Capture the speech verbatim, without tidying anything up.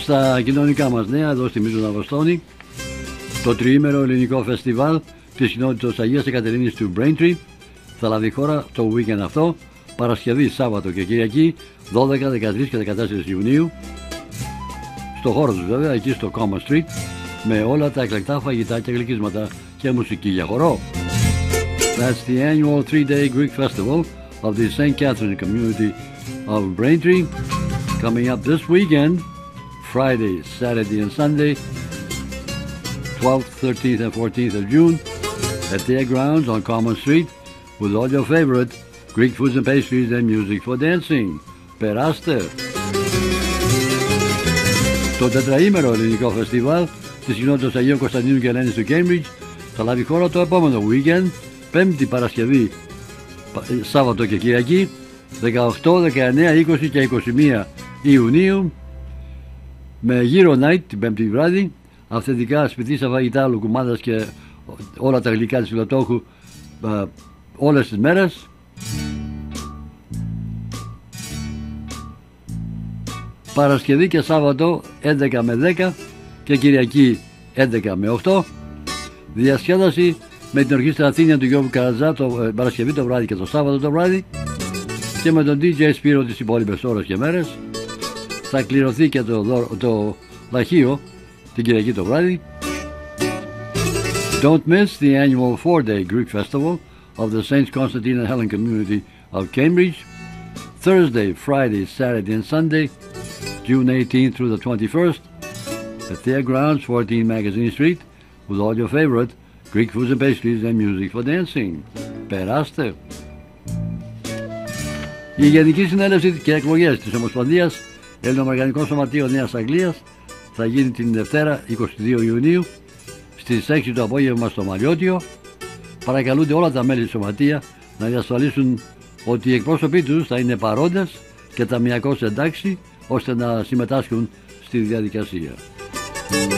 στα κοινωνικά μας νέα, εδώ στη Μίζωνα Βοστόνη, το τριήμερο ελληνικό φεστιβάλ της κοινότητας Αγίας Εκατερίνης του Braintree θα λάβει χώρα το weekend αυτό, Παρασκευή, Σάββατο και Κυριακή, δώδεκα, δεκατρείς και δεκατέσσερις Ιουνίου, στο χώρο τους βέβαια, εκεί στο Common Street, με όλα τα εκλεκτά φαγητά και γλυκίσματα και μουσική για χορό. That's the annual three-day Greek festival of the Saint Catherine community of Braintree, coming up this weekend, Friday, Saturday and Sunday, twelfth, thirteenth and fourteenth of June, at their grounds on Common Street, with all your favorite Greek foods and pastries and music for dancing. Περάστε! Το τετραήμερο ελληνικό φεστιβάλ της κοινότητας Αγίων Κωνσταντίνου και Ελένης του Cambridge θα λάβει χώρα το επόμενο weekend, Πέμπτη, Παρασκευή, Σάββατο και Κυριακή, δεκαοκτώ, δεκαεννέα, είκοσι και είκοσι μία Ιουνίου, με Euro Night την Πέμπτη βράδυ, αυθεντικά σπιτίσα φαγητά, λουκουμάδας και όλα τα γλυκά της Φιλοτόχου όλες τις μέρες. Παρασκευή και Σάββατο έντεκα με δέκα και Κυριακή έντεκα με οκτώ. Διασκέδαση με την ορχήστρα Αθήνια του Γιώργου Καρατζά το ε, Παρασκευή το βράδυ και το Σάββατο το βράδυ, και με τον ντι τζέι Σπύρο τις υπόλοιπες ώρες και μέρες. Θα κληρωθεί και το, το λαχείο την Κυριακή το βράδυ. Don't miss the annual four-day Greek festival of the Saints Constantine and Helen community of Cambridge, Thursday, Friday, Saturday and Sunday, June eighteenth through the twenty-first, at their grounds, fourteen Magazine Street, with all your favorite Greek foods and pastries and music for dancing. Περάστε! Η Γενική Συνέλευση και εκλογές της Ομοσπονδίας Ελληνομαργανικών Σωματείων Νέας Αγγλίας θα γίνει την Δευτέρα εικοστή δεύτερη Ιουνίου στις έξι το απόγευμα στο Μαριώτιο. Παρακαλούνται όλα τα μέλη της Σωματεία να διασφαλίσουν ότι οι εκπρόσωποι τους θα είναι παρόντες και ταμιακώς εντάξει, ώστε να συμμετάσχουν στη διαδικασία.